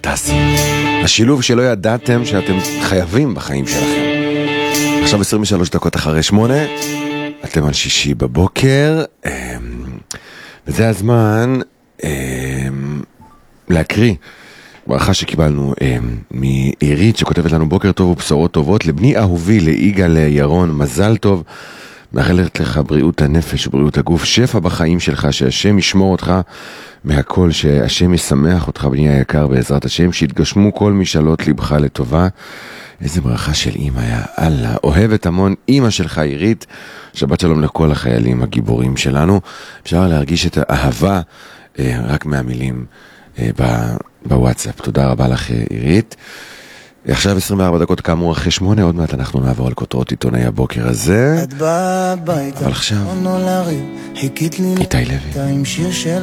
קרטסי. השילוב שלא ידעתם שאתם חייבים בחיים שלכם. עכשיו 23 דקות אחרי 8, אתם על שישי בבוקר, וזה הזמן להקריא ברכה שקיבלנו מעירית, שכותבת לנו בוקר טוב ובשורות טובות, לבני אהובי, ליגאל ירון, מזל טוב, מאחלת לך בריאות הנפש ובריאות הגוף, שפע בחיים שלך, שהשם ישמור אותך מהכל, שהשם ישמח אותך בני היקר בעזרת השם, שיתגשמו כל משאלות לבך לטובה. איזה ברכה של אמא, יא אללה, אוהבת המון אמא שלך עירית, שבת שלום לכל החיילים הגיבורים שלנו. אפשר להרגיש את האהבה רק מהמילים בוואטסאפ. תודה רבה לך עירית. עכשיו 24 דקות כאמור אחרי 8, עוד מעט אנחנו נעבור על כותרות עיתוני הבוקר הזה. אבל עכשיו איתי לוי.